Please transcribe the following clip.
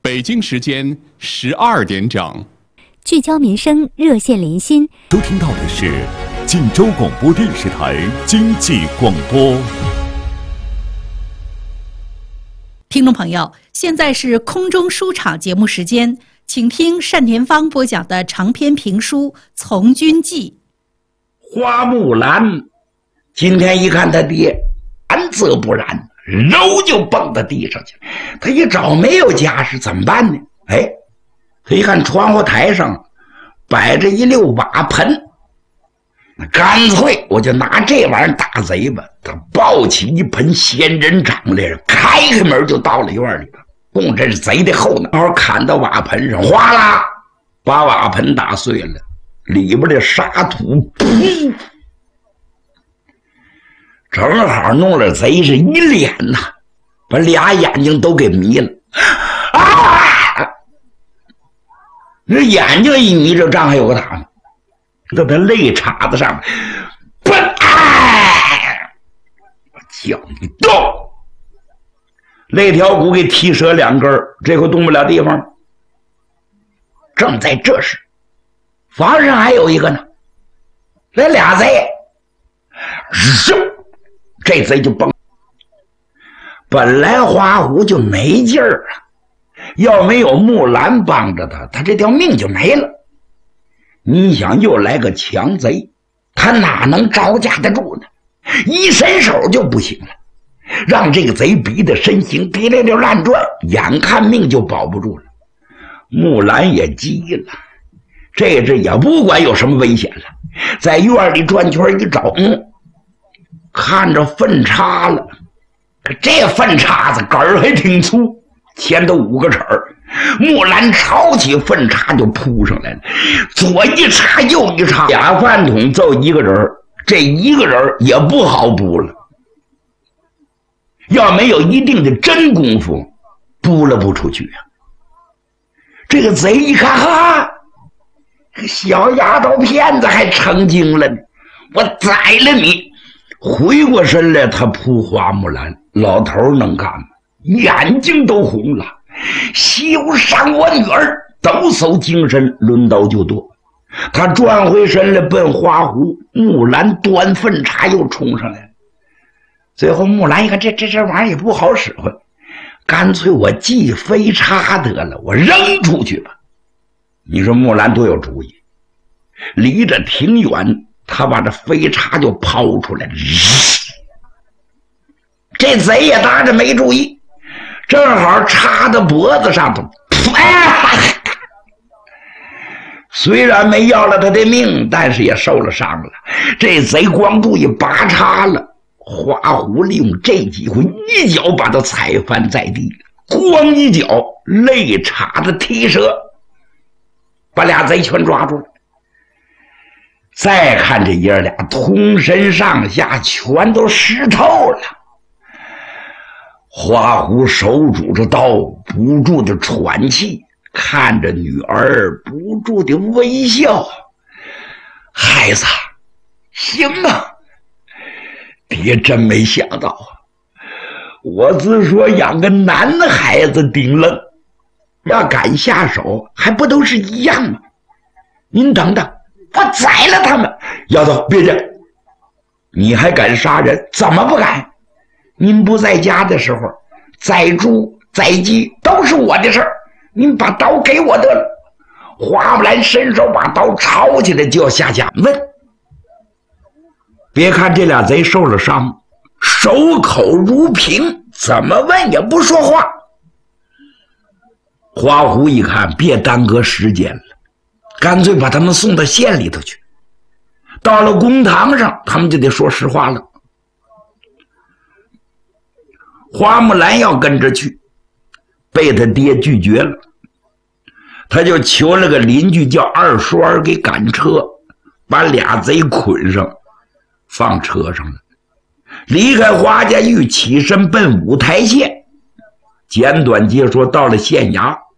北京时间12点整， 聚焦民生，热线连心。 收听到的是晋州广播电视台经济广播。 听众朋友，现在是空中书场节目时间，请听单田芳播讲的长篇评书《从军记》。 花木兰今天一看他爹，然则不然，揉就蹦到地上去了。他一找没有家什，怎么办呢？他一看窗户台上摆着一溜瓦盆，干脆我就拿这玩意儿打贼吧。他抱起一盆仙人掌来，开门就到了院里边，共这是贼的后脑砍到瓦盆上，哗啦把瓦盆打碎了，里边的沙土噗，正好弄了贼是一脸呐，把俩眼睛都给迷了啊！那眼睛一迷，这仗还有个打呢，到他肋叉子上面，不，我叫你动！肋条骨给踢折两根，这回动不了地方。正在这时，房上还有一个呢，那俩贼，这贼就蹦。本来花狐就没劲儿啊，要没有木兰帮着他这条命就没了。你想又来个强贼，他哪能招架得住呢？一伸手就不行了，让这个贼逼得身形滴溜溜乱转，眼看命就保不住了。木兰也急了，这只也不管有什么危险了，在院里转圈一找，看着粪叉了，可这粪叉子杆儿还挺粗，前头5个齿儿。木兰抄起粪叉就扑上来了，左一叉右一叉，俩饭桶揍一个人，这一个人也不好补了。要没有一定的真功夫，补了不出去啊。这个贼一看，哈，小丫头片子还成精了呢，我宰了你！回过身来，他扑花木兰，老头能干吗？眼睛都红了。休伤我女儿！抖擞精神，抡刀就剁。他转回身来奔花狐，木兰端粪叉又冲上来了。最后木兰一看，这玩意儿也不好使唤，干脆我系飞叉得了，我扔出去吧。你说木兰多有主意，离着挺远，他把这飞叉就抛出来了。这贼也当着没注意，正好插到脖子上头，虽然没要了他的命，但是也受了伤了。这贼光注意拔叉了，花狐利用这机会一脚把他踩翻在地，咣一脚肋叉子踢折，把俩贼全抓住了。再看这爷俩通身上下全都湿透了，花狐手拄着刀，不住的喘气，看着女儿不住的微笑。孩子，行啊，爹真没想到啊，我自说养个男孩子顶愣，要敢下手还不都是一样吗？您等等，我宰了他们！丫头别介，你还敢杀人？怎么不敢？您不在家的时候，宰猪宰鸡都是我的事儿，您把刀给我得了。花木兰伸手把刀抄起来就要下家问。别看这俩贼受了伤，守口如瓶，怎么问也不说话。花狐一看别耽搁时间了，干脆把他们送到县里头去。到了公堂上，他们就得说实话了。花木兰要跟着去，被他爹拒绝了，他就求了个邻居叫二叔儿给赶车，把俩贼捆上放车上了。离开花家峪，起身奔五台县。简短截说，到了县衙，